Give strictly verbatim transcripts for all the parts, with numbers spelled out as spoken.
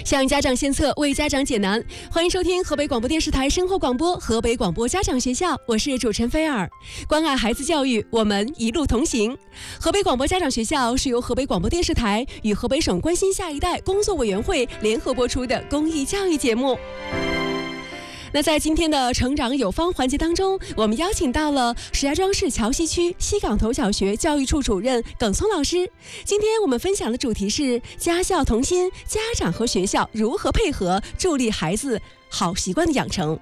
向家长献策，为家长解难。欢迎收听河北广播电视台生活广播河北广播家长学校，我是主持人菲尔。关爱孩子教育，我们一路同行。河北广播家长学校是由河北广播电视台与河北省关心下一代工作委员会联合播出的公益教育节目。那在今天的成长有方环节当中，我们邀请到了石家庄市桥西区西港头小学教育处主任耿聪老师。今天我们分享的主题是家校同心，家长和学校如何配合，助力孩子好习惯的养成。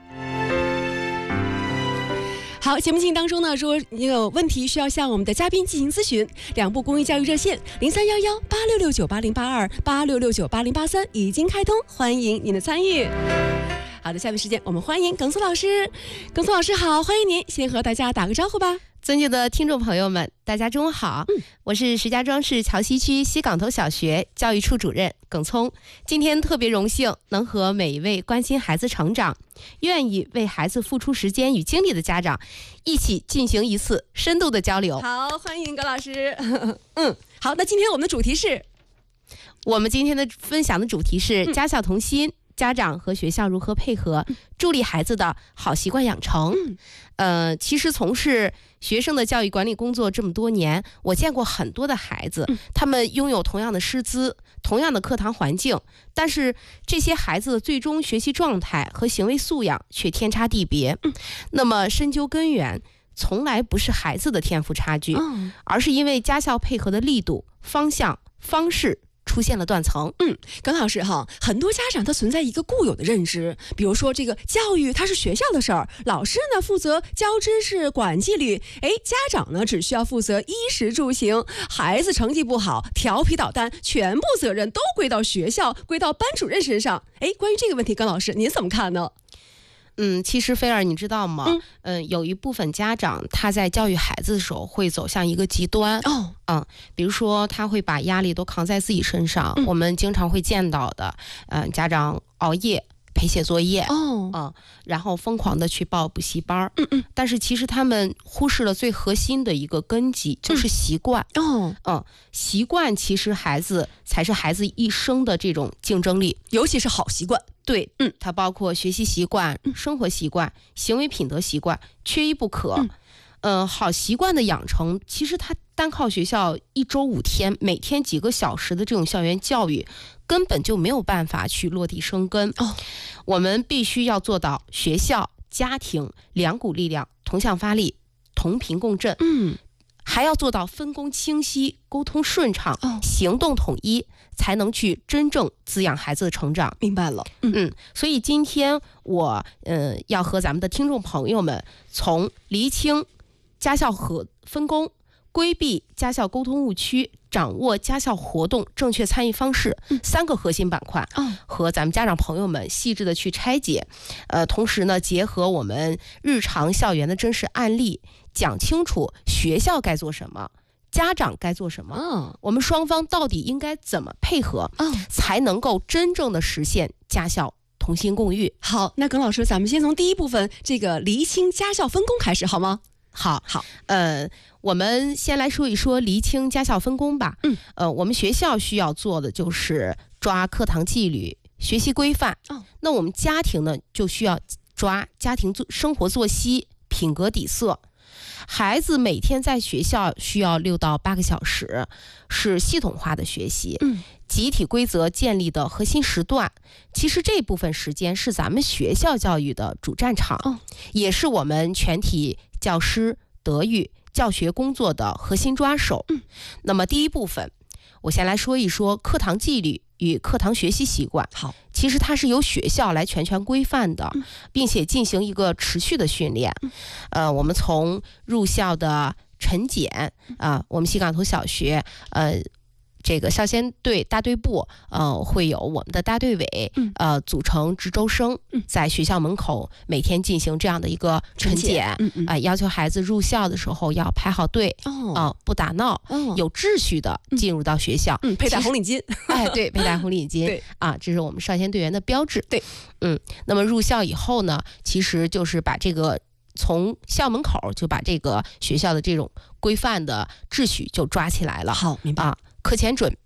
好，节目进行当中呢，如果你有问题需要向我们的嘉宾进行咨询，两部公益教育热线零三幺幺八六六九八零八二八六六九八零八三已经开通，欢迎您的参与。好的，下面时间我们欢迎耿聪老师。耿聪老师好，欢迎您，先和大家打个招呼吧。 尊敬的听众朋友们，大家中午好、嗯、我是石家庄市桥西区西港头小学教育处主任耿聪。今天特别荣幸能和每一位关心孩子成长、愿意为孩子付出时间与精力的家长一起进行一次深度的交流。 好，欢迎耿老师。嗯，好，那今天我们的主题是我们今天的分享的主题是家校同心、嗯家长和学校如何配合，助力孩子的好习惯养成。呃，其实从事学生的教育管理工作这么多年，我见过很多的孩子，他们拥有同样的师资、同样的课堂环境，但是这些孩子的最终学习状态和行为素养却天差地别。那么深究根源，从来不是孩子的天赋差距，而是因为家校配合的力度、方向、方式出现了断层。 嗯，耿老师哈，很多家长他存在一个固有的认知，比如说这个教育它是学校的事儿，老师呢负责教知识、管纪律，哎，家长呢只需要负责衣食住行。孩子成绩不好、调皮捣蛋，全部责任都归到学校、归到班主任身上。哎，关于这个问题，耿老师您怎么看呢？ 嗯，其实菲儿，你知道吗？嗯、呃，有一部分家长他在教育孩子的时候会走向一个极端。哦，嗯，比如说他会把压力都扛在自己身上。嗯、我们经常会见到的，嗯、呃，家长熬夜陪写作业。哦，嗯，然后疯狂的去报补习班。嗯嗯，但是其实他们忽视了最核心的一个根基，就是习惯。哦，嗯，习惯其实孩子才是孩子一生的这种竞争力， 尤其是好习惯。 对，嗯，它包括学习习惯、生活习惯、行为品德习惯，缺一不可。嗯，呃，好习惯的养成，其实它单靠学校一周五天、每天几个小时的这种校园教育，根本就没有办法去落地生根。哦，我们必须要做到学校、家庭两股力量同向发力、同频共振。嗯。还要做到分工清晰、沟通顺畅、哦、行动统一，才能去真正滋养孩子的成长。 明白了。 嗯，嗯所以今天我呃要和咱们的听众朋友们从厘清家校和分工、规避家校沟通误区、掌握家校活动正确参与方式、嗯、三个核心板块、哦、和咱们家长朋友们细致的去拆解。呃，同时呢，结合我们日常校园的真实案例，讲清楚学校该做什么，家长该做什么、哦、我们双方到底应该怎么配合、哦、才能够真正的实现家校同心共育。 好，那耿老师，咱们先从第一部分这个厘清家校分工开始好吗？ 好好，呃，我们先来说一说厘清家校分工吧。嗯，呃，我们学校需要做的就是抓课堂纪律、学习规范。哦，那我们家庭呢，就需要抓家庭生活作息、品格底色。孩子每天在学校需要六到八个小时，是系统化的学习。嗯，集体规则建立的核心时段，其实这部分时间是咱们学校教育的主战场，哦、也是我们全体教师德育教学工作的核心抓手。嗯，那么第一部分，我先来说一说课堂纪律与课堂学习习惯。好，其实它是由学校来全权规范的，嗯、并且进行一个持续的训练。嗯、呃，我们从入校的晨检啊、呃，我们西港头小学呃。这个少先队大队部，呃，会有我们的大队委，呃，组成值周生，在学校门口每天进行这样的一个晨检，啊、呃，要求孩子入校的时候要排好队，啊、哦呃，不打闹，哦、有秩序的进入到学校， 嗯，佩戴红领巾， 哎，对，佩戴红领巾，对，啊，这是我们少先队员的标志， 对， 嗯，那么入校以后呢，其实就是把这个。从校门口就把这个学校的这种规范的秩序就抓起来了。 好，明白。啊， 课前准备、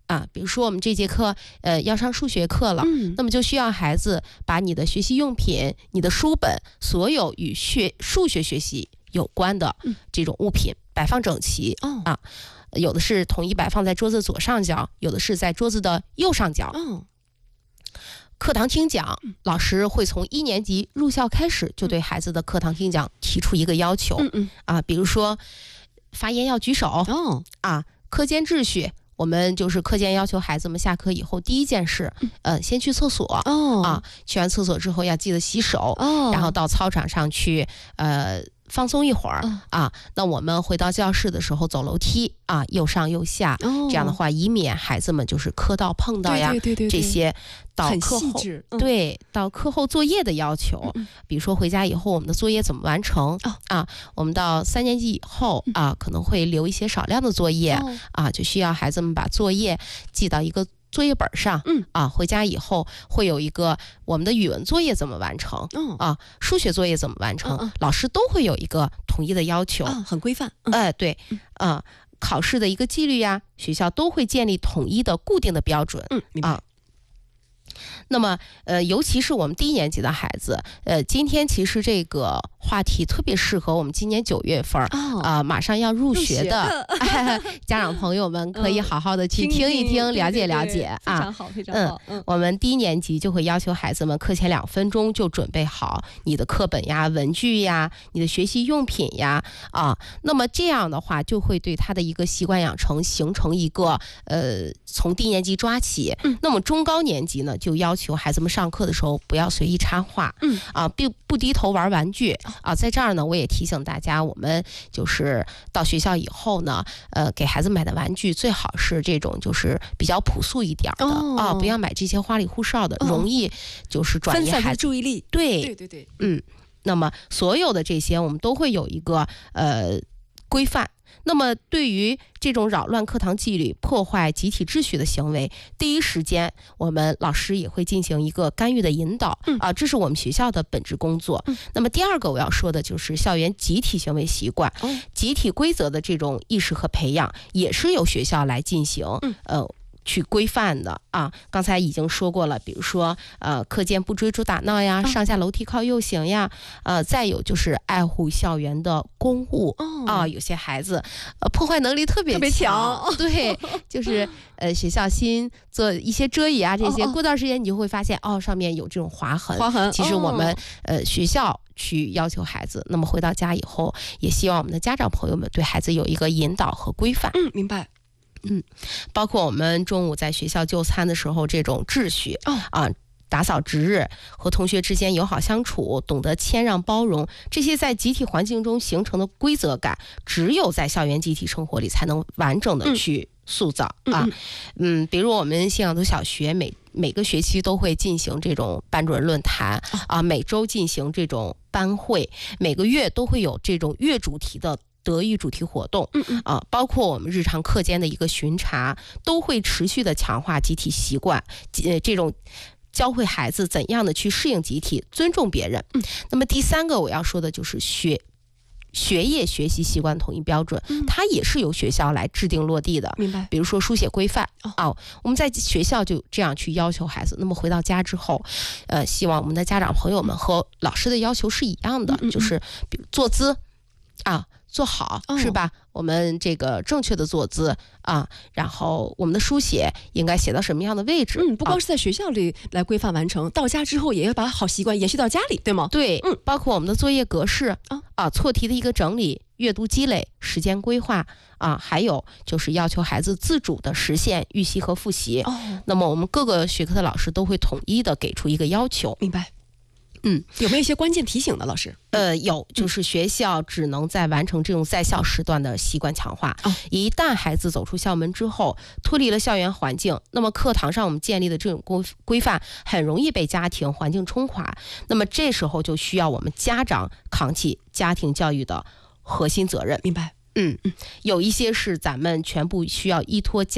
啊，比如说我们这节课呃要上数学课了， 嗯， 那么就需要孩子把你的学习用品、你的书本，所有与学数学学习有关的这种物品摆放整齐、 哦、 啊，有的是统一摆放在桌子左上角，有的是在桌子的右上角。 哦， 课堂听讲，老师会从一年级入校开始就对孩子的课堂听讲提出一个要求， 嗯嗯啊，比如说发言要举手， 哦， 啊，课间秩序。我们就是课间要求孩子们下课以后第一件事，呃，先去厕所， 哦， 啊，去完厕所之后要记得洗手， 哦， 然后到操场上去，呃，放松一会儿、 哦、 啊。那我们回到教室的时候走楼梯啊，又上又下， 哦、 这样的话以免孩子们就是磕到碰到呀， 对对对对对， 这些到课后、 嗯、 对到课后作业的要求、嗯，比如说回家以后我们的作业怎么完成、 哦、 啊？我们到三年级以后啊，可能会留一些少量的作业、 哦、 啊，就需要孩子们把作业记到一个作业本上， 嗯啊，回家以后会有一个我们的语文作业怎么完成， 嗯啊，数学作业怎么完成， 嗯嗯、 老师都会有一个统一的要求， 啊，很规范。 哎、嗯呃，对，啊、呃，考试的一个纪律呀，学校都会建立统一的固定的标准， 嗯，明白。 啊那么，呃，尤其是我们低年级的孩子，呃，今天其实这个话题特别适合我们今年九月份啊、 哦呃，马上要入学的, 入学的家长朋友们，可以好好的去听一听， 听了解了解对对对啊。 非常好，非常好。 嗯，我们低年级就会要求孩子们课前两分钟就准备好你的课本呀、文具呀、你的学习用品呀啊。那么这样的话，就会对他的一个习惯养成形成一个呃，从低年级抓起。 嗯， 那么中高年级呢，就要求孩子们上课的时候不要随意插话， 嗯啊，并不低头玩玩具啊。在这儿呢，我也提醒大家，我们就是到学校以后呢，呃，给孩子买的玩具最好是这种就是比较朴素一点的、 哦、 啊，不要买这些花里胡哨的， 哦、 容易就是转移孩子注意力。 对对对对， 嗯，那么所有的这些我们都会有一个呃规范。那么对于这种扰乱课堂纪律、破坏集体秩序的行为，第一时间我们老师也会进行一个干预的引导、 嗯、 啊，这是我们学校的本职工作、 嗯、 那么第二个我要说的就是校园集体行为习惯、 哦、 集体规则的这种意识和培养，也是由学校来进行、 嗯、 呃去规范的啊。刚才已经说过了，比如说呃课间不追逐打闹呀、 哦、 上下楼梯靠右行呀，呃再有就是爱护校园的公物、 哦、 啊，有些孩子呃破坏能力特别特别强， 对，就是呃学校新做一些遮掩啊这些、 哦哦、 过段时间你就会发现哦上面有这种划痕， 划痕。 其实我们、 哦、 呃学校去要求孩子，那么回到家以后，也希望我们的家长朋友们对孩子有一个引导和规范。 嗯，明白。 嗯，包括我们中午在学校就餐的时候，这种秩序、 哦、 啊，打扫值日，和同学之间友好相处，懂得谦让包容，这些在集体环境中形成的规则感，只有在校园集体生活里才能完整的去塑造、 嗯、 啊。嗯，比如我们信阳头小学每每个学期都会进行这种班主任论坛、哦、啊，每周进行这种班会，每个月都会有这种月主题的德育主题活动， 嗯嗯啊，包括我们日常课间的一个巡查，都会持续的强化集体习惯，呃，这种教会孩子怎样的去适应集体，尊重别人。 嗯， 那么第三个我要说的就是学学业学习习惯统一标准、嗯，它也是由学校来制定落地的。 明白。 比如说书写规范、 哦、 啊，我们在学校就这样去要求孩子。那么回到家之后，呃，希望我们的家长朋友们和老师的要求是一样的， 嗯嗯嗯就是比如坐姿啊。做好、哦、是吧？我们这个正确的坐姿啊，然后我们的书写应该写到什么样的位置？ 嗯，不光是在学校里来规范完成，啊、到家之后也要把好习惯延续到家里，对吗？ 对， 嗯， 包括我们的作业格式啊啊，错题的一个整理、阅读积累、时间规划啊，还有就是要求孩子自主的实现预习和复习。 哦， 那么我们各个学科的老师都会统一的给出一个要求。 明白。 嗯， 有没有一些关键提醒的老师？ 呃，有，就是学校只能在完成这种在校时段的习惯强化。 哦、 一旦孩子走出校门之后，脱离了校园环境，那么课堂上我们建立的这种规规范很容易被家庭环境冲垮。那么这时候就需要我们家长扛起家庭教育的核心责任。 明白。 嗯，有一些是咱们全部需要依托家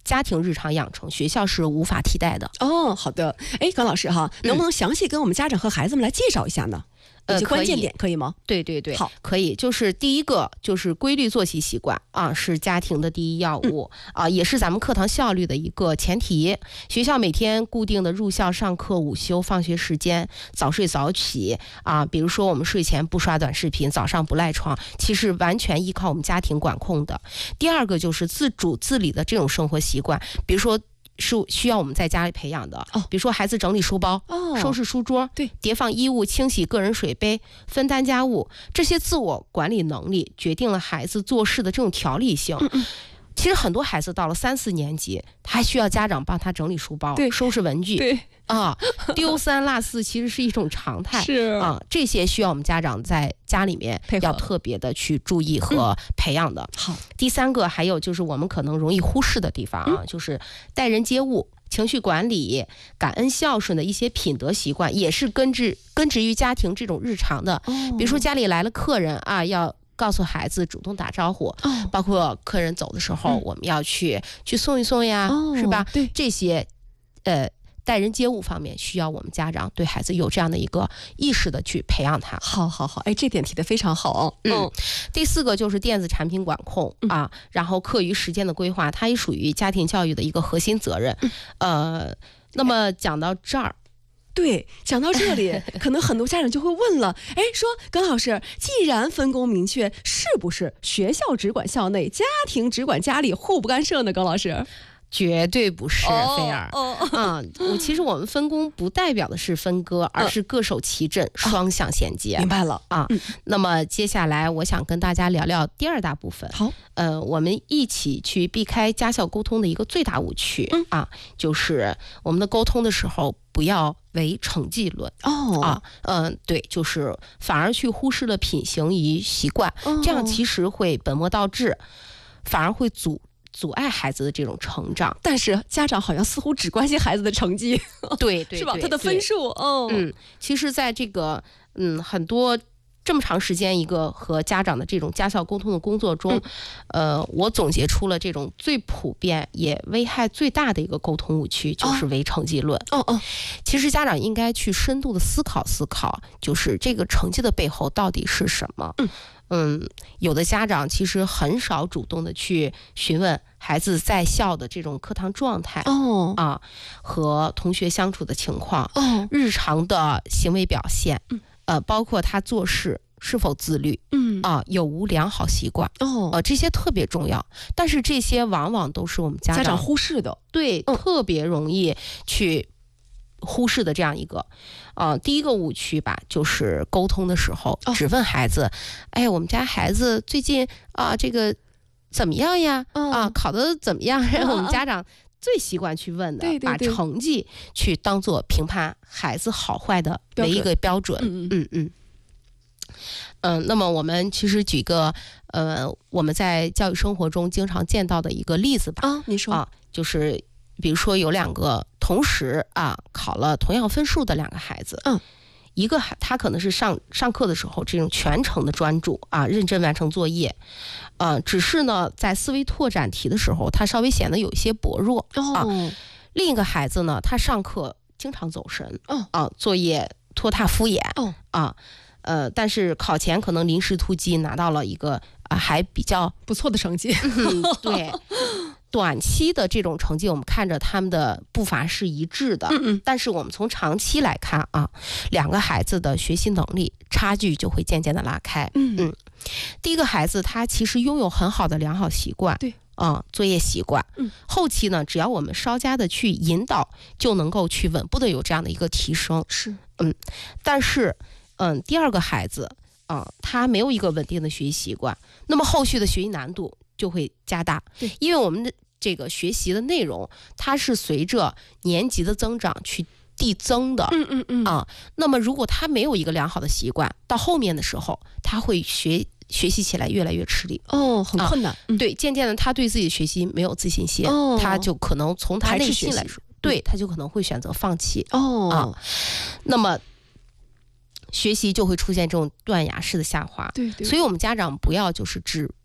家庭日常养成，学校是无法替代的。 哦，好的。哎，高老师哈，能不能详细跟我们家长和孩子们来介绍一下呢？ 呃， 关键点可以吗？ 对对对， 好， 可以。就是第一个就是规律作息习惯啊，是家庭的第一要务、嗯、啊，也是咱们课堂效率的一个前提。学校每天固定的入校、上课、午休、放学时间，早睡早起啊。比如说我们睡前不刷短视频，早上不赖床，其实完全依靠我们家庭管控的。第二个就是自主自理的这种生活习惯，比如说。是需要我们在家里培养的，哦、比如说孩子整理书包、哦、收拾书桌、 对， 叠放衣物、清洗个人水杯、分担家务，这些自我管理能力决定了孩子做事的这种条理性。嗯嗯，其实很多孩子到了三四年级，他还需要家长帮他整理书包、收拾文具， 对啊，丢三落四其实是一种常态， 是啊，这些需要我们家长在家里面要特别的去注意和培养的。嗯、 好， 第三个还有就是我们可能容易忽视的地方啊，嗯、就是待人接物、情绪管理、感恩孝顺的一些品德习惯，也是根植根植于家庭这种日常的。哦、比如说家里来了客人啊，要告诉孩子主动打招呼，哦、包括客人走的时候，嗯、我们要去去送一送呀，哦、是吧？ 对， 这些呃待人接物方面，需要我们家长对孩子有这样的一个意识的去培养他。 好好好，哎，这点提得非常好。 嗯，嗯第四个就是电子产品管控、嗯、啊，然后课余时间的规划，它也属于家庭教育的一个核心责任。嗯、呃，那么讲到这儿。 对，讲到这里，可能很多家长就会问了，哎，说耿老师，既然分工明确，是不是学校只管校内，家庭只管家里，互不干涉呢？耿老师？ 绝对不是，菲儿。哦哦、嗯，我其实我们分工不代表的是分割，而是各守其阵，嗯、双向衔接。 明白了啊。嗯、那么接下来，我想跟大家聊聊第二大部分。 好， 呃，我们一起去避开家校沟通的一个最大误区、嗯、啊，就是我们的沟通的时候不要唯成绩论。 哦啊，嗯、呃，对，就是反而去忽视了品行与习惯，哦、这样其实会本末倒置，反而会阻。阻碍孩子的这种成长， 但是家长好像似乎只关心孩子的成绩， 对对， 是吧？他的分数，哦， 嗯，其实，在这个嗯很多这么长时间一个和家长的这种家校沟通的工作中，嗯、呃，我总结出了这种最普遍也危害最大的一个沟通误区，就是唯成绩论。 哦哦， 其实家长应该去深度的思考思考，就是这个成绩的背后到底是什么。嗯。嗯，有的家长其实很少主动的去询问孩子在校的这种课堂状态， 哦啊，和同学相处的情况， 哦， 日常的行为表现，嗯、呃，包括他做事是否自律， 嗯啊，有无良好习惯， 哦， 呃，这些特别重要。但是这些往往都是我们家长家长忽视的， 对，嗯、特别容易去忽视的这样一个。呃，第一个误区吧，就是沟通的时候、哦、只问孩子，哎，我们家孩子最近啊、呃，这个怎么样呀？ 哦、 啊，考得怎么样？然后我们家长最习惯去问的， 对对对， 把成绩去当做评判孩子好坏的唯一一个标准。 嗯嗯嗯。嗯，那么我们其实举个呃，我们在教育生活中经常见到的一个例子吧。 啊，你说啊，就是比如说有两个同时啊考了同样分数的两个孩子， 嗯， 一个他可能是上上课的时候这种全程的专注啊，认真完成作业，呃，只是呢在思维拓展题的时候，他稍微显得有一些薄弱、 哦、 啊。另一个孩子呢，他上课经常走神， 哦啊，作业拖沓敷衍， 哦啊，呃，但是考前可能临时突击拿到了一个啊还比较不错的成绩， 嗯、对。短期的这种成绩，我们看着他们的步伐是一致的， 嗯嗯， 但是我们从长期来看啊，两个孩子的学习能力差距就会渐渐的拉开。 嗯嗯，第一个孩子他其实拥有很好的良好习惯， 对啊、嗯，作业习惯， 嗯， 后期呢，只要我们稍加的去引导，就能够去稳步的有这样的一个提升。 是， 嗯，但是，嗯，第二个孩子啊、嗯，他没有一个稳定的学习习惯，那么后续的学习难度就会加大， 对， 因为我们的这个学习的内容，它是随着年级的增长去递增的， 嗯嗯嗯啊，那么如果他没有一个良好的习惯，到后面的时候，他会学学习起来越来越吃力， 哦，很困难， 啊嗯、对，渐渐的他对自己的学习没有自信心， 哦、 他就可能从他内心来说，对，他就可能会选择放弃， 哦， 啊，那么。学习就会出现这种断崖式的下滑， 对对， 所以我们家长不要就是只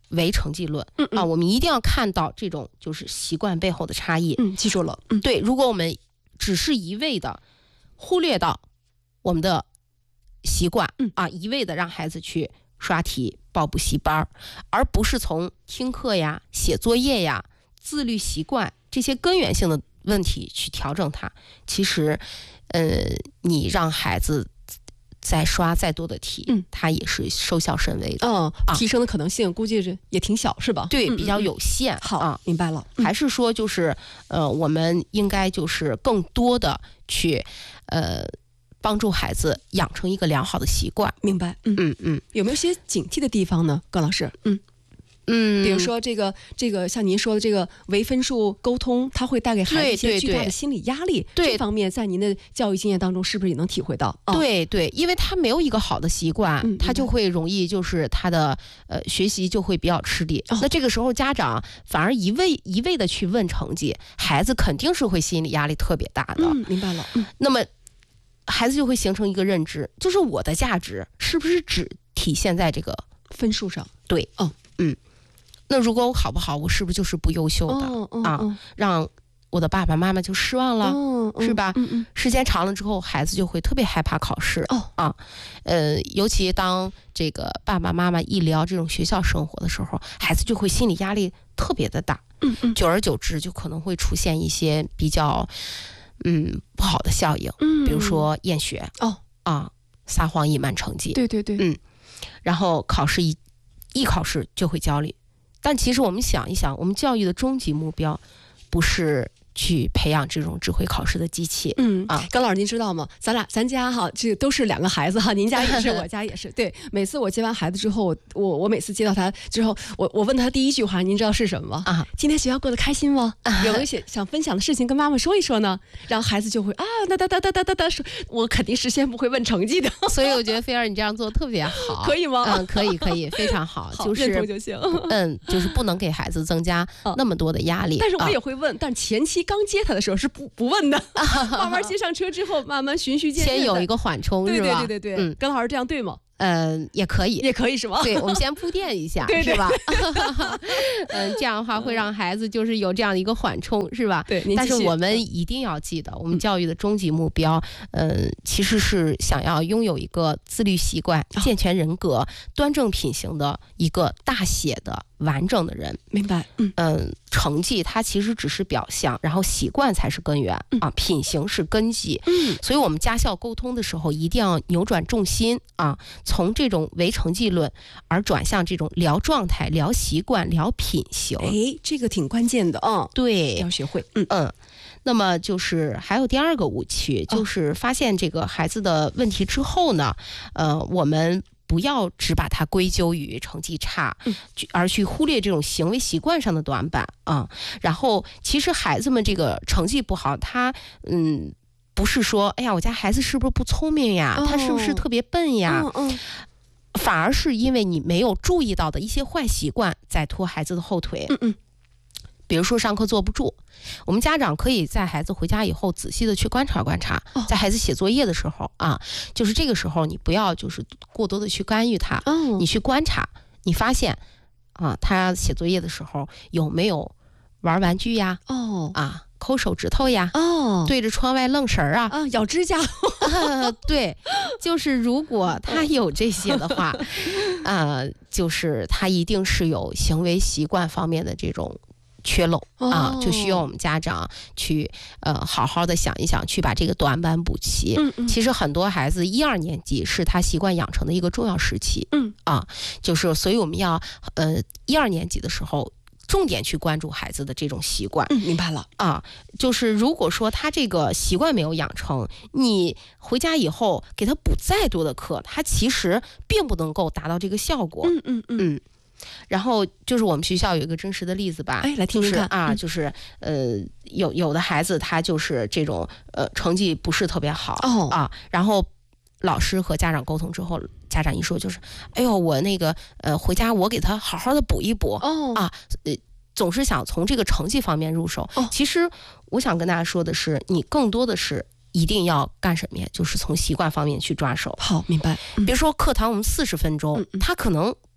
唯成绩论。 嗯嗯啊，我们一定要看到这种就是习惯背后的差异。 嗯，记住了。嗯， 对，如果我们只是一味的忽略到我们的习惯， 嗯啊，一味的让孩子去刷题、报补习班，而不是从听课呀、写作业呀、自律习惯这些根源性的问题去调整它，其实，呃，你让孩子再刷再多的题， 嗯， 他也是收效甚微的。 嗯，提升的可能性估计是也挺小，是吧？ 对， 嗯、 比较有限。 好、 啊， 明白了。嗯、 还是说就是呃，我们应该就是更多的去呃帮助孩子养成一个良好的习惯。 明白。嗯嗯嗯， 有没有些警惕的地方呢，高老师？嗯。 嗯， 比如说这个这个像您说的这个唯分数沟通，它会带给孩子一些巨大的心理压力。 对， 这方面在您的教育经验当中，是不是也能体会到？ 哦、对对，因为他没有一个好的习惯， 嗯、 他就会容易就是他的呃学习就会比较吃力。哦、那这个时候家长反而一味一味的去问成绩，孩子肯定是会心理压力特别大的。 嗯，明白了。嗯、 那么孩子就会形成一个认知，就是我的价值是不是只体现在这个分数上？ 对， 哦， 嗯。那如果我考不好，我是不是就是不优秀的、 哦哦、 啊？让我的爸爸妈妈就失望了， 哦、 是吧？ 嗯嗯、 时间长了之后，孩子就会特别害怕考试。 哦啊，呃，尤其当这个爸爸妈妈一聊这种学校生活的时候，孩子就会心理压力特别的大。 嗯嗯， 久而久之，就可能会出现一些比较嗯不好的效应。 嗯， 比如说厌学。 哦啊，撒谎隐瞒成绩。 对对对。 嗯，然后考试一一考试就会焦虑。但其实我们想一想，我们教育的终极目标不是去培养这种智慧考试的机器。 嗯啊， 高老师您知道吗？咱俩咱家哈，这都是两个孩子哈，您家也是，我家也是。对，每次我接完孩子之后，我我我每次接到他之后，我我问他第一句话，您知道是什么吗？啊，今天学校过得开心吗？啊、有没有些想分享的事情跟妈妈说一说呢？然后孩子就会啊，哒哒哒哒哒哒哒说，我肯定是先不会问成绩的。 所以我觉得菲儿你这样做特别好， 可以吗？ 嗯，可以可以，非常好， 好就是认同就行。 嗯，就是不能给孩子增加那么多的压力。 啊、但是我也会问，啊、但前期刚接他的时候是不不问的，慢慢接上车之后，慢慢循序渐进， 先有一个缓冲， 对是吧？ 对对对对，嗯，高老师这样对吗？ 嗯、呃，也可以， 也可以是吗？ 对，我们先铺垫一下， 对对是吧？嗯，这样的话会让孩子就是有这样的一个缓冲，是吧？ 对。 但是我们一定要记得，我们教育的终极目标，嗯、呃，其实是想要拥有一个自律习惯、健全人格、哦、端正品行的一个大写的完整的人。 明白？嗯嗯、呃，成绩它其实只是表象，然后习惯才是根源、嗯、啊，品行是根基。 嗯， 所以我们家校沟通的时候，一定要扭转重心啊。从这种唯成绩论而转向这种聊状态、聊习惯、聊品行。 哎，这个挺关键的啊、嗯。 对， 要学会。嗯嗯。那么就是还有第二个误区，就是发现这个孩子的问题之后呢，呃，我们不要只把它归咎于成绩差， 嗯、 而去忽略这种行为习惯上的短板啊。然后，其实孩子们这个成绩不好，他嗯。不是说，哎呀，我家孩子是不是不聪明呀？哦、他是不是特别笨呀？ 嗯嗯， 反而是因为你没有注意到的一些坏习惯在拖孩子的后腿。 嗯嗯， 比如说上课坐不住，我们家长可以在孩子回家以后仔细的去观察观察， 哦、 在孩子写作业的时候啊，就是这个时候你不要就是过多的去干预他， 哦、 你去观察，你发现啊，他写作业的时候有没有玩玩具呀？ 哦啊。抠手指头呀， 哦， 对着窗外愣神儿啊， 啊，咬指甲， 啊，对，就是如果他有这些的话，呃，就是他一定是有行为习惯方面的这种缺漏、 哦、 啊，就需要我们家长去呃好好的想一想，去把这个短板补齐。 嗯嗯， 其实很多孩子一二年级是他习惯养成的一个重要时期。 嗯啊，就是所以我们要呃一二年级的时候。重点去关注孩子的这种习惯。 嗯，明白了啊，就是如果说他这个习惯没有养成，你回家以后给他补再多的课，他其实并不能够达到这个效果。 嗯嗯嗯。 嗯，然后就是我们学校有一个真实的例子吧， 哎，来听听看、 就是、啊， 嗯、 就是呃，有有的孩子他就是这种呃成绩不是特别好、 哦、 啊，然后老师和家长沟通之后。家长一说就是，哎呦，我那个呃，回家我给他好好的补一补、 哦、 啊，呃，总是想从这个成绩方面入手。 哦、 其实我想跟大家说的是，你更多的是一定要干什么呀？就是从习惯方面去抓手。 好，明白。 嗯、比如说课堂我们四十分钟、嗯，他可能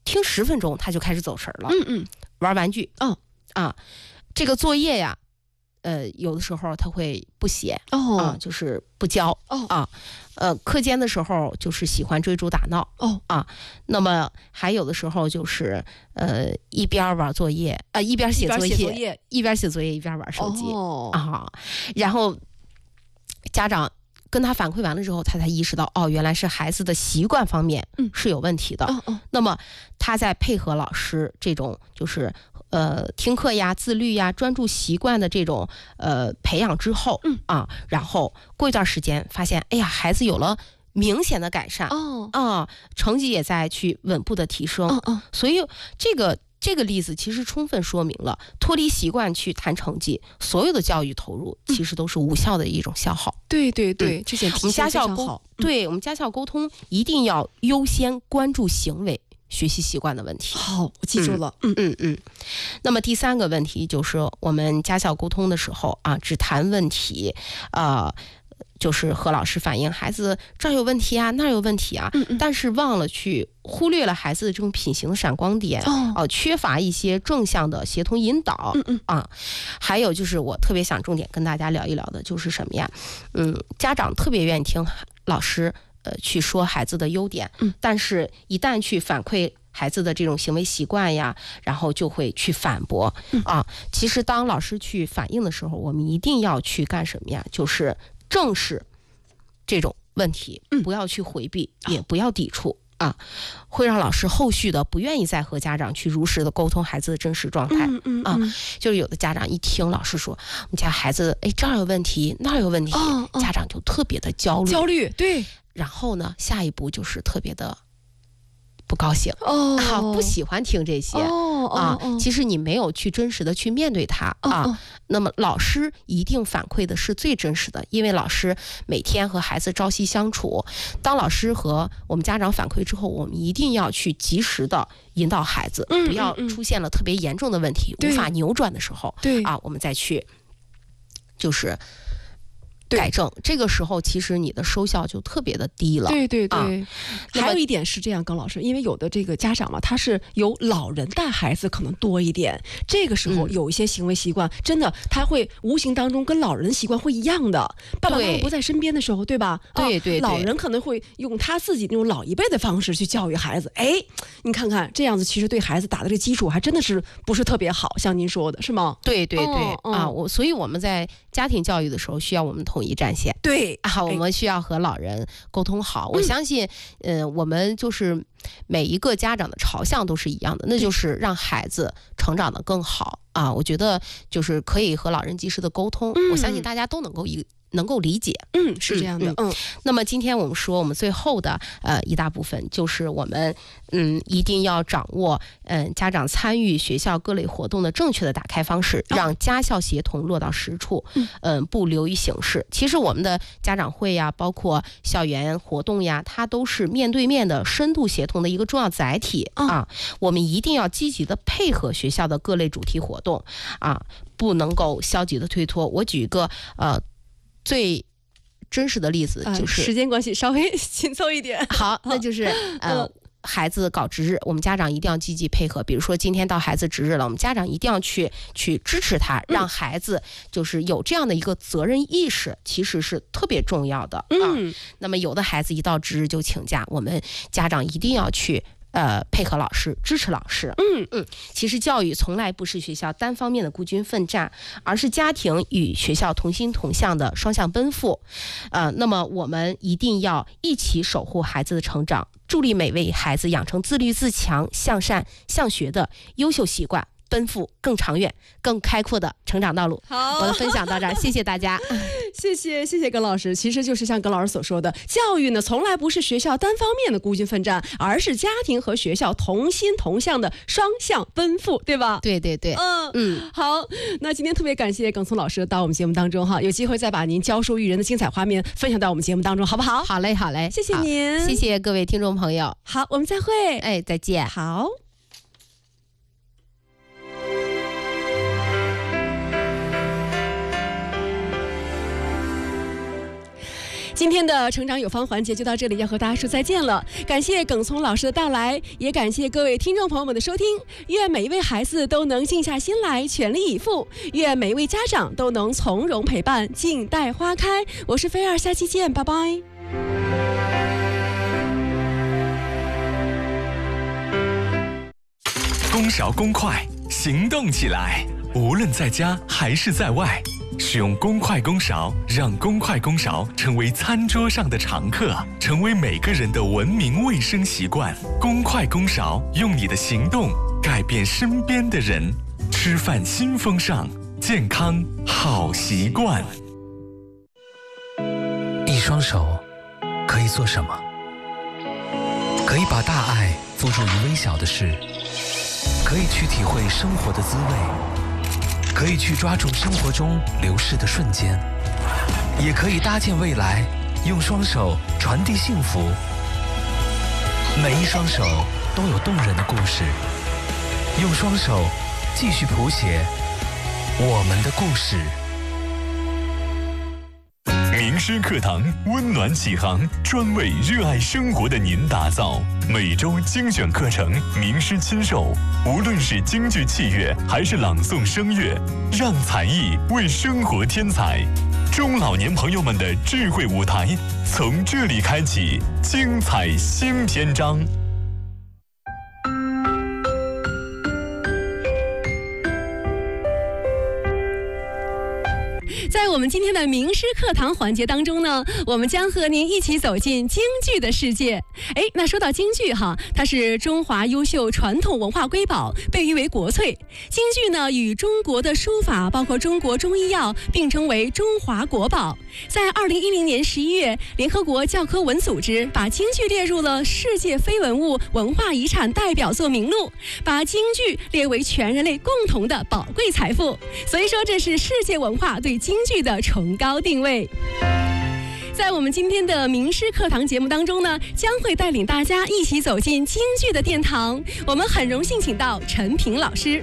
听十分钟他就开始走神了， 嗯嗯， 玩玩具， 哦啊，这个作业呀，呃，有的时候他会不写， 哦， 啊，就是不交， 哦啊，呃，课间的时候就是喜欢追逐打闹， 哦啊，那么还有的时候就是呃一边玩作业，啊，一边写作业， 一边写作业一边写作业一边玩手机， 哦啊，然后家长跟他反馈完了之后，他才意识到，哦，原来是孩子的习惯方面是有问题的。 哦哦， 那么他在配合老师这种就是呃听课呀、自律呀、专注习惯的这种呃培养之后， 嗯啊，然后过一段时间发现，哎呀，孩子有了明显的改善， 哦啊，成绩也在去稳步的提升。 哦哦， 所以这个。这个例子其实充分说明了，脱离习惯去谈成绩，所有的教育投入其实都是无效的一种消耗。 对对对， 嗯这点我们家校沟， 好， 对我们家校沟通一定要优先关注行为、学习习惯的问题。 好，我记住了。 嗯嗯嗯。那么第三个问题就是我们家校沟通的时候啊，只谈问题，呃。就是和老师反映孩子这儿有问题啊，那儿有问题啊， 嗯嗯但是忘了去忽略了孩子的这种品行的闪光点， 哦呃，缺乏一些正向的协同引导， 嗯嗯啊，还有就是我特别想重点跟大家聊一聊的就是什么呀？嗯，家长特别愿意听老师呃去说孩子的优点， 嗯， 但是一旦去反馈孩子的这种行为习惯呀，然后就会去反驳， 嗯啊，其实当老师去反映的时候，我们一定要去干什么呀？就是正视这种问题， 嗯不要去回避，也不要抵触。啊，会让老师后续的不愿意再和家长去如实的沟通孩子的真实状态。 嗯嗯啊，就是有的家长一听老师说我们家孩子哎这儿有问题那儿有问题， 哦哦家长就特别的焦虑， 焦虑，对， 然后呢下一步就是特别的不高兴， 哦啊，不喜欢听这些。 哦啊， 哦其实你没有去真实的去面对它啊。 哦那么老师一定反馈的是最真实的，因为老师每天和孩子朝夕相处。当老师和我们家长反馈之后，我们一定要去及时的引导孩子， 嗯不要出现了特别严重的问题、 对无法扭转的时候， 对啊，我们再去就是改正。这个时候其实你的收效就特别的低了。 对对对、 啊还有一点是这样，耿老师，因为有的这个家长嘛，他是有老人带孩子可能多一点，这个时候嗯有一些行为习惯，真的他会无形当中跟老人的习惯会一样的。爸爸妈妈对不在身边的时候，对吧？ 对对对啊，老人可能会用他自己那种老一辈的方式去教育孩子。哎，你看看这样子，其实对孩子打的这基础还真的是不是特别好，像您说的是吗？ 对对对、 哦哦啊，我所以我们在家庭教育的时候需要我们统一战线。 对啊，我们需要和老人沟通好。我相信，嗯、呃，我们就是每一个家长的朝向都是一样的，那就是让孩子成长得更好啊。我觉得就是可以和老人及时的沟通， 嗯、 我相信大家都能够一。能够理解， 嗯，是这样的，嗯。 嗯那么今天我们说，我们最后的呃一大部分就是我们嗯一定要掌握嗯、呃、家长参与学校各类活动的正确的打开方式， 哦、 让家校协同落到实处，嗯、呃，不流于形式。其实我们的家长会呀，包括校园活动呀，它都是面对面的深度协同的一个重要载体、 哦、 啊。我们一定要积极的配合学校的各类主题活动啊，不能够消极的推脱。我举一个呃。最真实的例子就是、 呃、时间关系稍微紧凑一点。 好，那就是呃。孩子搞值日，我们家长一定要积极配合。比如说今天到孩子值日了，我们家长一定要去去支持他，让孩子就是有这样的一个责任意识，其实是特别重要的、 嗯、 啊。那么有的孩子一到值日就请假，我们家长一定要去。呃，配合老师，支持老师。 嗯嗯，其实教育从来不是学校单方面的孤军奋战，而是家庭与学校同心同向的双向奔赴。呃，那么我们一定要一起守护孩子的成长，助力每位孩子养成自律自强、向善向学的优秀习惯。奔赴更长远、更开阔的成长道路。 好， 我的分享到这儿，谢谢大家。 谢谢谢谢耿老师。其实就是像耿老师所说的，教育呢从来不是学校单方面的孤军奋战，而是家庭和学校同心同向的双向奔赴，对吧？ 对对对， 嗯嗯， 好。那今天特别感谢耿聪老师到我们节目当中哈，有机会再把您教书育人的精彩画面分享到我们节目当中，好不好？ 好嘞，好嘞， 谢谢您， 谢谢各位听众朋友。 好，我们再会。 哎，再见。 好。 今天的成长有方环节就到这里，要和大家说再见了。感谢耿聪老师的到来，也感谢各位听众朋友们的收听。愿每一位孩子都能静下心来，全力以赴；愿每一位家长都能从容陪伴，静待花开。我是菲儿，下期见，拜拜。 公勺公筷，行动起来！无论在家还是在外，使用公筷公勺，让公筷公勺成为餐桌上的常客，成为每个人的文明卫生习惯。公筷公勺，用你的行动改变身边的人。吃饭新风尚，健康好习惯。 一双手可以做什么？可以把大爱付诸于微小的事，可以去体会生活的滋味，可以去抓住生活中流逝的瞬间，也可以搭建未来，用双手传递幸福。每一双手都有动人的故事，用双手继续谱写我们的故事。 名师课堂温暖启航，专为热爱生活的您打造。每周精选课程，名师亲授。无论是京剧器乐还是朗诵声乐，让才艺为生活添彩。中老年朋友们的智慧舞台，从这里开启精彩新篇章。 在我们今天的名师课堂环节当中呢，我们将和您一起走进京剧的世界。哎，那说到京剧哈，它是中华优秀传统文化瑰宝，被誉为国粹。京剧呢，与中国的书法，包括中国中医药并称为中华国宝。在二零一零年十一月，联合国教科文组织把京剧列入了世界非文物文化遗产代表作名录，把京剧列为全人类共同的宝贵财富。所以说，这是世界文化对京剧的崇高定位。在我们今天的名师课堂节目当中呢，将会带领大家一起走进京剧的殿堂。我们很荣幸请到陈平老师。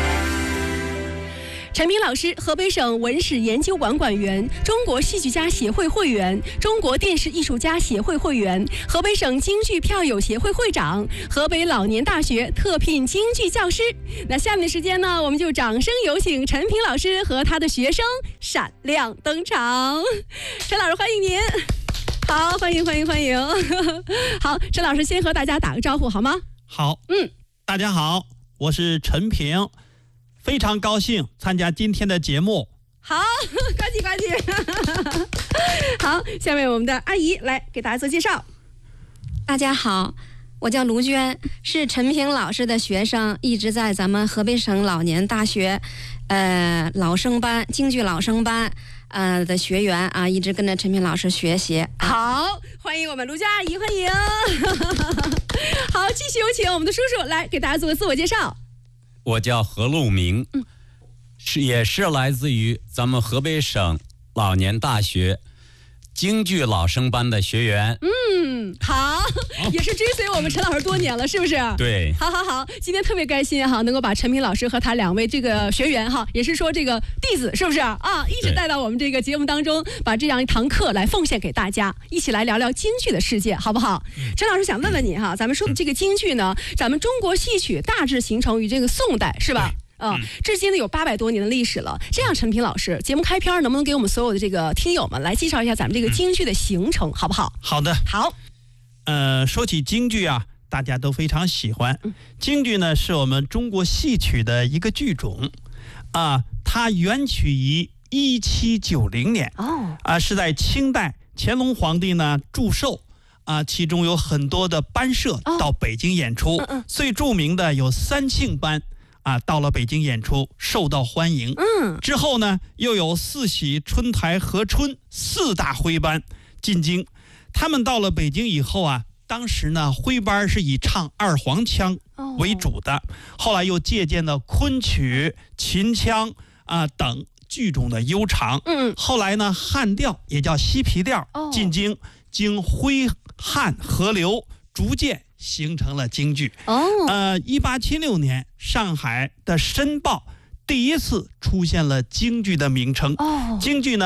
陈平老师，河北省文史研究馆馆员，中国戏剧家协会会员，中国电视艺术家协会会员，河北省京剧票友协会会长，河北老年大学特聘京剧教师。那下面的时间呢，我们就掌声有请陈平老师和他的学生闪亮登场。陈老师，欢迎您。好，欢迎欢迎欢迎。好，陈老师先和大家打个招呼好吗？ 好， 嗯， 大家好，我是陈平。非常高兴参加今天的节目。 好，呱唧呱唧。好，下面我们的阿姨来给大家做介绍。 大家好，我叫卢娟，是陈平老师的学生，一直在咱们河北省老年大学呃老生班京剧老生班呃的学员啊，一直跟着陈平老师学习。 好，欢迎我们卢娟阿姨，欢迎。好，继续有请我们的叔叔来给大家做个自我介绍。 我叫何路明，嗯，是也是来自于咱们河北省老年大学京剧老生班的学员。 嗯，好，也是追随我们陈老师多年了，是不是？ 对， 好好好，今天特别开心哈，能够把陈平老师和他两位这个学员哈，也是说这个弟子，是不是啊？一直带到我们这个节目当中，把这样一堂课来奉献给大家，一起来聊聊京剧的世界，好不好？嗯、陈老师想问问你哈，咱们说的这个京剧呢，咱们中国戏曲大致形成于这个宋代，是吧？嗯，至今呢有八百多年的历史了。这样，陈平老师，节目开篇能不能给我们所有的这个听友们来介绍一下咱们这个京剧的形成，好不好？ 好的， 好。 呃，说起京剧啊，大家都非常喜欢。京剧呢，是我们中国戏曲的一个剧种，啊，它源起于一七九零年，哦，啊，是在清代乾隆皇帝呢祝寿。啊，其中有很多的班社到北京演出，哦嗯嗯、最著名的有三庆班。啊，到了北京演出，受到欢迎。嗯，之后呢，又有四喜、春台、和春四大徽班进京。他们到了北京以后啊，当时呢，徽班是以唱二黄腔为主的，哦、后来又借鉴了昆曲、秦腔啊等剧种的悠长。嗯，后来呢，汉调也叫西皮调进京，经徽汉合流，逐渐形成了京剧。哦，呃，一八七六年，上海的《申报》第一次出现了京剧的名称。哦，京剧呢，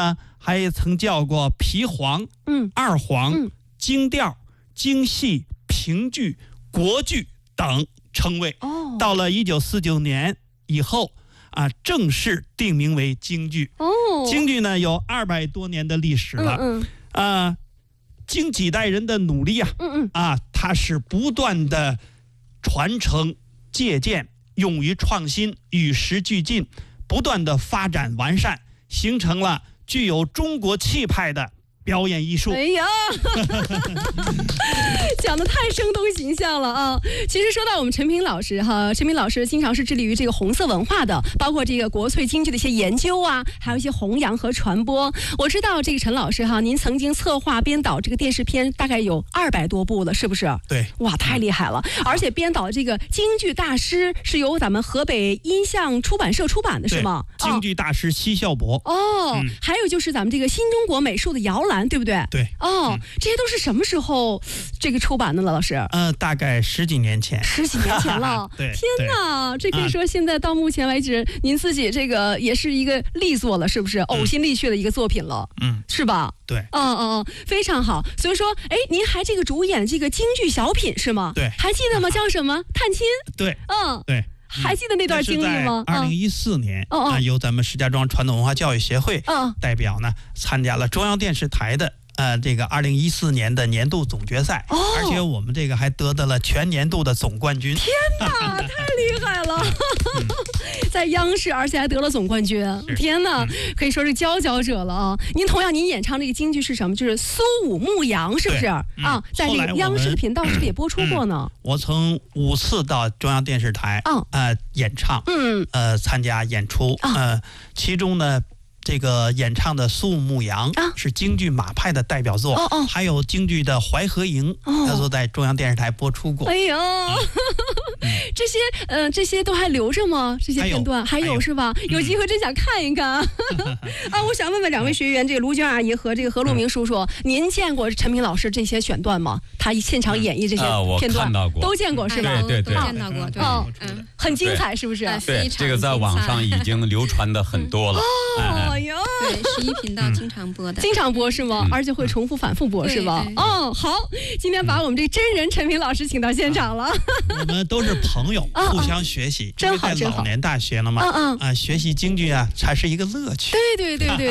还曾叫过皮黄、 嗯、 二黄、 嗯、 京调、京戏、评剧、国剧等称谓。 哦， 到了一九四九年以后啊，正式定名为京剧。 哦， 京剧呢有二百多年的历史了。 嗯嗯， 啊，经几代人的努力啊， 嗯嗯啊，它是不断的传承、借鉴、勇于创新、与时俱进，不断的发展完善，形成了具有中国气派的表演艺术。 哎呀，讲得太生动形象了啊！其实说到我们陈平老师哈，陈平老师经常是致力于这个红色文化的，包括这个国粹京剧的一些研究啊，还有一些弘扬和传播。我知道这个陈老师哈，您曾经策划编导这个电视片大概有二百多部了，是不是？ 对， 哇，太厉害了！而且编导这个京剧大师是由咱们河北音像出版社出版的，是吗？ 京剧大师奚孝伯。 哦、嗯，还有就是咱们这个新中国美术的摇篮，对不对？ 对。 哦、嗯，这些都是什么时候这个出版的了，老师？ 呃，大概十几年前。 十几年前了。 对。 天哪，这可以说现在到目前为止，您自己这个也是一个力作了，是不是？呕心沥血的一个作品了， 嗯， 是吧？ 对。 哦哦哦，非常好。所以说，哎，您还这个主演这个京剧小品是吗？ 对。 还记得吗？叫什么？探亲。 对。 嗯。 对。 还记得那段经历吗？ 二零一四年， 哦哦、 啊，由咱们石家庄传统文化教育协会哦代表呢，参加了中央电视台的呃这个二零一四年的年度总决赛， 哦、 而且我们这个还得到了全年度的总冠军。 天哪，太厉害了！ 嗯、 在央视，而且还得了总冠军。天哪，嗯、可以说是佼佼者了啊！您同样，您演唱这个京剧是什么？就是苏武牧羊，是不是？ 嗯、 啊，在这个央视的频道是不是也播出过呢？ 嗯、我曾五次到中央电视台， 哦、 呃，演唱， 嗯， 呃，参加演出， 哦、 呃，其中呢。这个演唱的苏武牧羊啊是京剧马派的代表作， 哦哦， 还有京剧的淮河营， 哦， 都在中央电视台播出过。 哎呦，嗯、这些呃这些都还留着吗？这些片段还有, 还有是吧？有机会真想看一看、嗯、啊！我想问问两位学员，这个卢娟阿姨和这个何路明叔叔，嗯、您见过陈平老师这些选段吗？他现场演绎这些片段， 嗯啊、 都见过是吧？ 对对对， 都见到过，对， 哦，嗯，很精彩，是不是？ 对，这个在网上已经流传的很多了。 哦哟， 对，十一频道经常播的， 经常播是吗？ 嗯、 而且会重复反复播是吧？哦，好，今天把我们这真人陈平老师请到现场了。 我们都是朋友，互相学习。 真好，真好。 老年大学了嘛， 嗯嗯， 啊，学习京剧啊，才是一个乐趣。 对对对对。